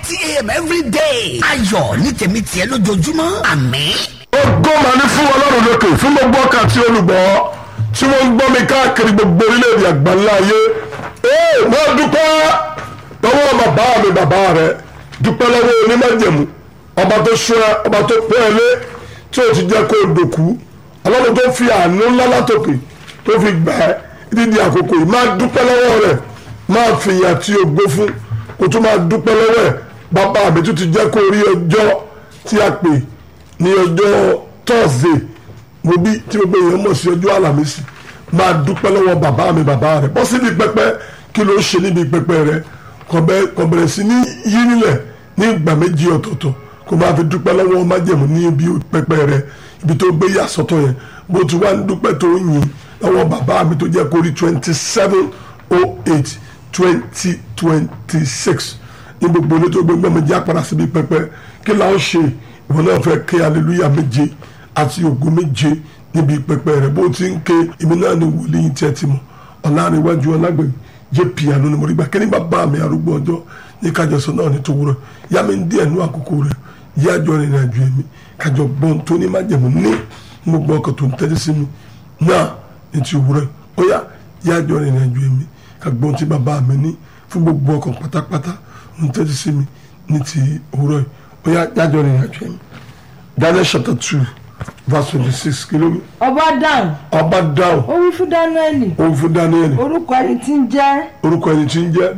8:30 a.m. every day. ayọ̀ ní tèmi tiẹ̀ lójoojúmọ́. àmín. ògo máa ní fún ọlọ́run lókè fún gbogbo ọkàn àti olùgbọ́ tí wọ́n ń gbọ́ mi káàkiri gbogbo orílẹ̀-èdè àgbáńlá ayé. wọ́n dúpẹ́ lọ́wọ́ bàbá rẹ̀, dúpẹ́ lọ́wọ́ onímájẹ̀mú, ọba tó ṣọ́ ẹ, ọba tó pẹ́ ẹ lé tí ó ti jẹ́ kó o dòkú, ọlọ́run tó fi àánú ńlá látòkè tó fi gbà ẹ́ dídí àkókò yìí. máa dúpẹ́ lọ́wọ́ rẹ̀, máa fìyà tí o gbó fún, kó tún máa dúpẹ́ lọ́wọ́ ẹ̀. bàbá mi tún ti jẹ́ kó rí ọjọ́ tí a pè ní ọjọ́ Thursday mo bí tí gbogbo èèyàn mọ̀ sí ọjọ́ Àlàmísì. máa dúpẹ́ lọ́wọ́ bàbá rẹ̀. bọ́ síbi pẹpẹ, kí ló ṣe níbi pẹpẹ rẹ̀? kò bẹ̀rẹ̀ sí ní yí nílẹ̀ ní ìgbà méjì ọ̀tọ̀ọ̀tọ̀, kó máa fi dúpẹ́ lọ́wọ́ májẹ̀mú ní ibi pẹpẹ rẹ̀, ibi tó gbé yà sọ́tọ̀ yẹn. bó ti wá ń dúpẹ́ tó yìn lọ́wọ́ bàbá mi tó jẹ́ kó rí 27/08/2026 ní gbogbo ilé tó gbé méjì àpàdà síbi pẹpẹ. kí la ó ṣe? ìwọ náà fẹ́ ké aleluya méje àti ògo méje níbi pẹpẹ rẹ̀. bó ti ń ké, èmi náà ni wòlíì tí ẹ ti mọ̀, Ọlárẹ̀wájú Ọlágbèmí JP Àánú ni mo rí gbà. kí ni bàbá mi arúgbó ọjọ́ ní kájọsọ náà ní tòwúrọ̀ yá mi ń díẹ̀ nú àkókò rẹ̀, yá àjọ rìnrìn àjò ẹ̀mí kájọ gbọ́n tó ní májẹ̀mú ní gbogbo ọkọ̀ tó ń tẹ́lẹ̀ sí mi náà ní ti òwúrọ̀. ó yá àjọ rìnrìn àjò ẹ̀mí kágbọ́n tí bàbá mi ní fún gbogbo ọkọ̀ pátápátá ń tẹ́lẹ̀ sí mi ní ti òwúrọ̀. ó yá àjọ rìnrìn àjò ẹ̀mí. Daniel chapter 2 verse 26 kìlómi. ọba dáhùn. ó wí fún Dáníẹ́lì. orúkọ ẹni tí ń jẹ́.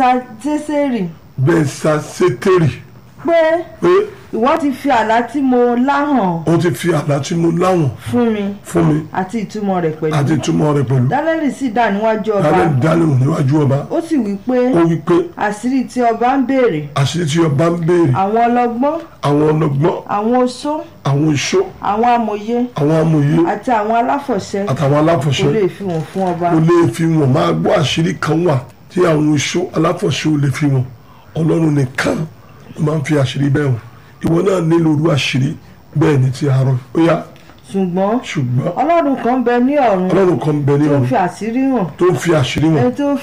Belsasátérì. pé ìwọ ti fi àlá tí mo lá hàn. ó ti fi àlá tí mo lá hàn. fún mi. àti ìtumọ̀ rẹ̀ pẹ̀lú. Dáníẹ́lì sì dá níwájú ọba. ó sì wí pé. àṣírí tí ọba ń béèrè. àwọn ọlọ́gbọ́n. àwọn oṣó. àwọn amòye. àti àwọn aláfọ̀ṣẹ. kò lè fi wọ́n fún ọba. máa gbọ́ àṣírí kan wà tí àwọn oṣó aláfọ̀ṣẹ ò lè fi wọ́n. Ọlọ́run nìkan ló máa ń fi àṣírí bẹ́ẹ̀ hàn. ìwọ náà nílò orú àṣírí bẹ́ẹ̀ ni ti àárọ̀. ó yá. ṣùgbọ́n Ọlọ́run kan bẹ ní ọ̀run. tó ń fi àṣírí hàn. ẹni tó